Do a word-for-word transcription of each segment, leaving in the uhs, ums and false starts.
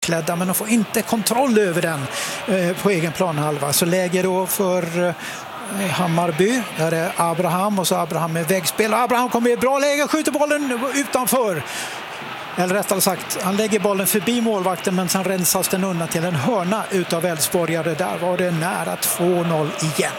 beklädda, men de får inte kontroll över den eh, på egen planhalva. Så läge då för eh, Hammarby, där är Abraham och så Abraham med väggspel. Abraham kommer i bra läge, skjuter bollen utanför. Eller rättare sagt, han lägger bollen förbi målvakten, men sen rensas den undan till en hörna utav Elfsborgare. Där var det nära två noll igen.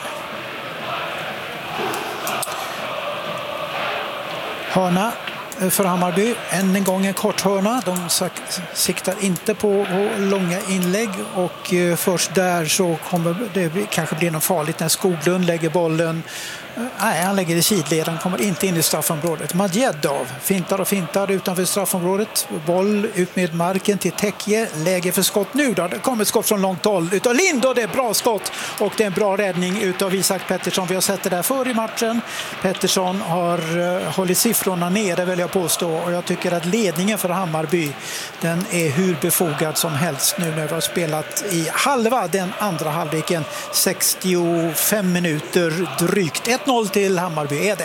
Hörna för Hammarby, än en gång en kort hörna. De siktar inte på långa inlägg, och först där så kommer det kanske bli något farligt när Skoglund lägger bollen. Nej, han lägger i sidleden, kommer inte in i straffområdet. Madjedov fintar och fintar utanför straffområdet. Boll ut med marken till Tekje. Läge för skott nu då. Det kommer ett skott från långt håll utav Lind, och det är bra skott. Och det är en bra räddning utav Isak Pettersson. Vi har sett det där förr i matchen. Pettersson har uh, hållit siffrorna nere, vill jag påstå. Och jag tycker att ledningen för Hammarby, den är hur befogad som helst nu när vi har spelat i halva den andra halvleken. sextiofem minuter drygt. ett noll till Hammarby är det.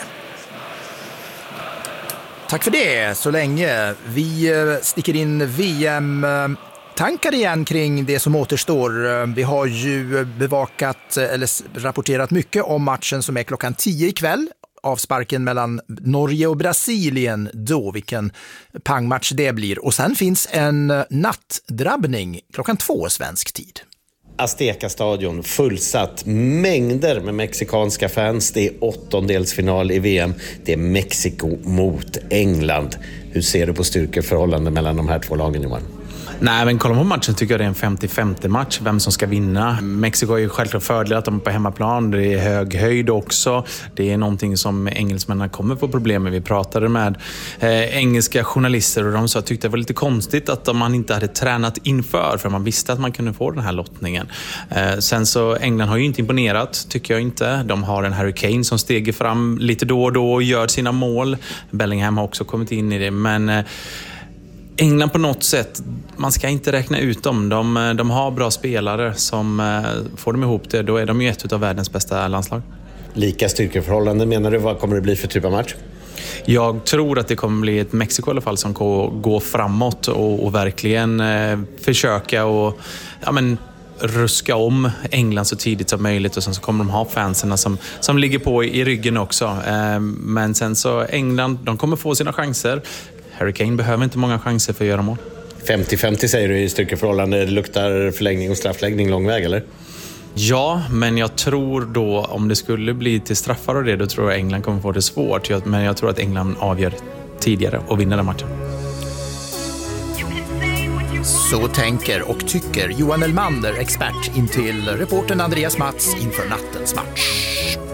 Tack för det så länge. Vi sticker in V M-tankar igen kring det som återstår. Vi har ju bevakat eller rapporterat mycket om matchen som är klockan tio ikväll. Avsparken mellan Norge och Brasilien då, vilken pangmatch det blir. Och sen finns en nattdrabbning klockan två svensk tid. Azteca-stadion fullsatt, mängder med mexikanska fans. Det är åttondelsfinal i V M. Det är Mexiko mot England. Hur ser du på styrkeförhållanden mellan de här två lagen, Johan? Nej, men kollar man på matchen tycker jag det är en femtio femtio match, vem som ska vinna. Mexiko är ju självklart fördel att de är på hemmaplan, det är hög höjd också. Det är någonting som engelsmännen kommer få problem med. Vi pratade med eh, engelska journalister och de sa att tyckte det var lite konstigt att man inte hade tränat inför, för man visste att man kunde få den här lottningen. Eh, sen så England har ju inte imponerat, tycker jag inte. De har en Harry Kane som steger fram lite då och då och gör sina mål. Bellingham har också kommit in i det, men eh, England på något sätt, man ska inte räkna ut dem. De, de har bra spelare som får dem ihop det. Då är de ju ett av världens bästa landslag. Lika styrkeförhållanden menar du? Vad kommer det bli för typ av match? Jag tror att det kommer bli ett Mexiko i alla fall som går framåt och, och verkligen eh, försöka och ja, men, ruska om England så tidigt som möjligt, och sen så kommer de ha fanserna som, som ligger på i, i ryggen också. Eh, men sen så England, de kommer få sina chanser. Harry Kane behöver inte många chanser för att göra mål. femtio femtio säger du i styrkeförhållande. Det luktar förlängning och straffläggning lång väg, eller? Ja, men jag tror då om det skulle bli till straffar och det, då tror jag England kommer få det svårt. Men jag tror att England avgör tidigare och vinner den matchen. Så tänker och tycker Johan Elmander, expert, in till reportern Andreas Mats inför nattens match.